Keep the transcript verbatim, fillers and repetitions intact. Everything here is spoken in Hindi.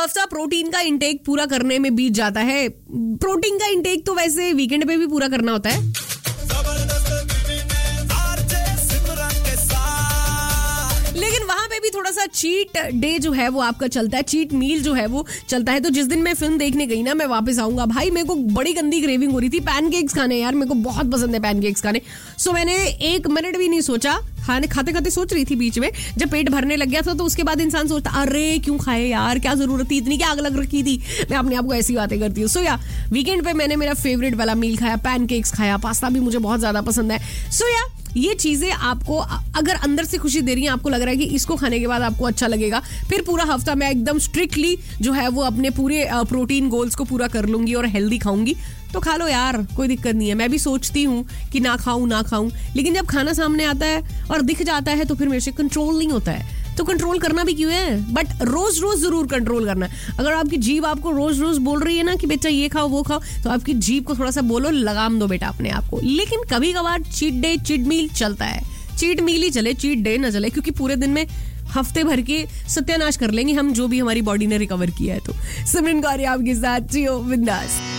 हफ्ता प्रोटीन का इंटेक पूरा करने में बीत जाता है. प्रोटीन का इंटेक तो वैसे वीकेंड पे भी पूरा करना होता है. लेकिन वहां पे भी थोड़ा सा चीट डे जो है वो आपका चलता है, चीट मील जो है वो चलता है. तो जिस दिन मैं फिल्म देखने गई ना, मैं वापस आऊंगा भाई, मेरे को बड़ी गंदी क्रेविंग हो रही थी पैनकेक्स खाने. यार मेरे को बहुत पसंद है पैनकेक्स खाने. सो मैंने एक मिनट भी नहीं सोचा, खाने खाते खाते सोच रही थी बीच में, जब पेट भरने लग गया था तो उसके बाद इंसान सोचता अरे क्यों खाए यार, क्या जरूरत थी, इतनी क्या आग लग रखी थी. मैं अपने आप को ऐसी बातें करती हूँ. सो या वीकेंड पे मैंने मेरा फेवरेट वाला मील खाया, पैनकेक्स खाया, पास्ता भी मुझे बहुत ज्यादा पसंद है. सो या ये चीजें आपको अगर अंदर से खुशी दे रही हैं, आपको लग रहा है कि इसको खाने के बाद आपको अच्छा लगेगा, फिर पूरा हफ्ता मैं एकदम स्ट्रिक्टली जो है वो अपने पूरे प्रोटीन गोल्स को पूरा कर लूंगी और हेल्दी खाऊंगी, तो खा लो यार, कोई दिक्कत नहीं है. मैं भी सोचती हूँ कि ना खाऊं ना खाऊं, लेकिन जब खाना सामने आता है और दिख जाता है तो फिर मेरे से कंट्रोल नहीं होता है. तो कंट्रोल करना भी क्यों है, बट रोज रोज जरूर कंट्रोल करना है. अगर आपकी जीभ आपको रोज रोज बोल रही है ना कि बेटा ये खाओ वो खाओ, तो आपकी जीभ को थोड़ा सा बोलो लगाम दो बेटा अपने आप को. लेकिन कभी कभार चीट डे चीट मील चलता है. चीट मील ही चले, चीट डे ना चले, क्योंकि पूरे दिन में हफ्ते भर के सत्यानाश कर लेंगे हम जो भी हमारी बॉडी ने रिकवर किया है. तो सिमरन गौर आपके साथ जियो बिंदास.